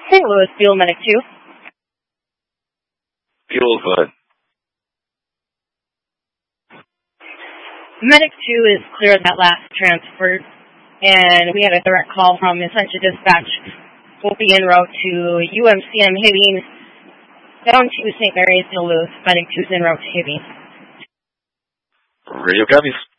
St. Louis, Fuel Medic 2. Fuel, go ahead. Medic 2 is clear of that last transfer, and we had a direct call from Essentia Dispatch. We'll be en route to UMCM Hibbing, down to St. Mary's, Duluth. Medic 2 is en route to Hibbing. Radio copies.